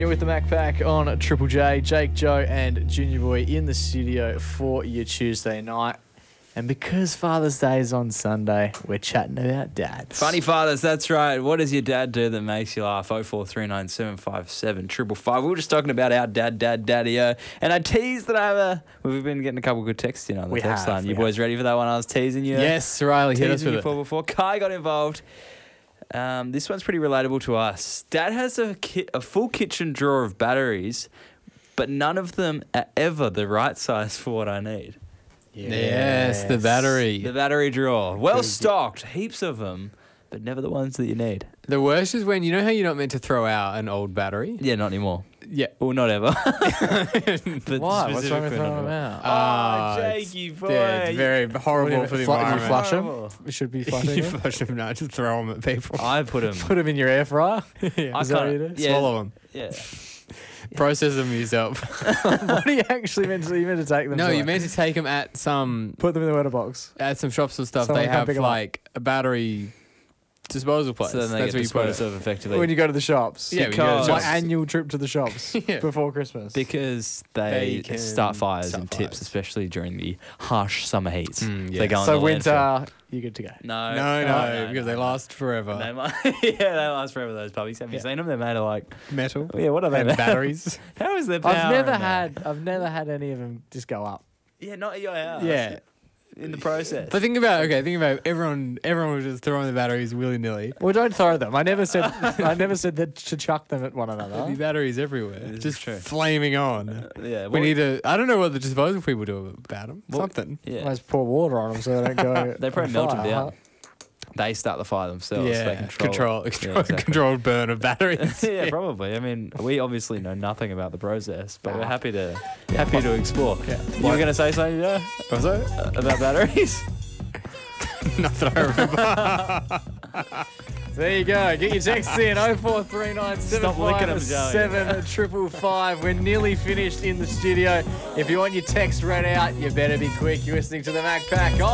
You're with the Mac Pack on Triple J. Jake, Joe and Junior Boy in the studio for your Tuesday night. And because Father's Day is on Sunday, we're chatting about dads. Funny fathers, that's right. What does your dad do that makes you laugh? 0439757555. We were just talking about our daddy-o. And I teased that we've been getting a couple of good texts on the text line. You boys ready for that one? I was teasing you. Yes, Riley, hit us with it. Before Kai got involved. This one's pretty relatable to us. Dad has a full kitchen drawer of batteries, but none of them are ever the right size for what I need. Yes, the battery. The battery drawer. Well stocked. Heaps of them, but never the ones that you need. The worst is when, you know how you're not meant to throw out an old battery? Yeah, not anymore. Yeah. Well, not ever. Why? What's wrong with throwing them out? Oh, Jakey, boy. Yeah, it's very horrible for the environment. You flush them? You should be flushing You them. flush them, no, just throw them at people. I put them. Put them in your air fryer. Yeah. Is that what you do? Swallow them. Yeah. Process them yourself. What are you actually meant to? You meant to take them? No, to you're meant to take them at some put them in the wetter box. At some shops and stuff. Someone they come have pick 'em up. like a battery disposal place. So then they That's get where you put disposed it. of effectively. When you go to the shops. Yeah, when you go to the Because- My shops. annual trip to the shops Yeah. before Christmas. Because they They can start fires start and fires. tips, especially during the harsh summer heats. Mm, yeah. They go in So the winter, landfill. you're good to go. No, No, because they last forever. They might, yeah, they last forever. Those puppies. Have you seen them? They're made of like Metal. yeah. What are they? And made of? batteries. How is their power? I've never had any of them just go up. Yeah, not at your house. Yeah. In the process. But think about everyone was just throwing the batteries willy-nilly. Well, don't throw them. I never said that to chuck them at one There'd be another. batteries everywhere, This is just true. flaming on. yeah, We need to. I don't know what the disposal people do about them. Well, Something. Yeah, Let's pour water on them so they don't go. they probably on melt them fire, down. They start the fire themselves. Yeah, They control. exactly. controlled burn of batteries. yeah, probably. I mean, we obviously know nothing about the process, but we're happy to explore. Yeah. You were going to say something, Joe? Was it? About batteries? Not that I remember. There you go. Get your texts in 0439 Stop licking 'em, Joey. 7555. We're nearly finished in the studio. If you want your text read out, you better be quick. You're listening to the Mac Pack.